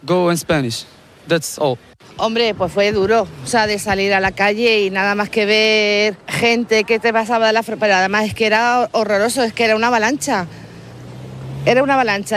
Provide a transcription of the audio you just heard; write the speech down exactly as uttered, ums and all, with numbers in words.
go in Spanish. That's all. Hombre, pues fue duro, o sea, de salir a la calle y nada más que ver gente que te pasaba de la frontera, pero además es que era horroroso, es que era una avalancha, era una avalancha.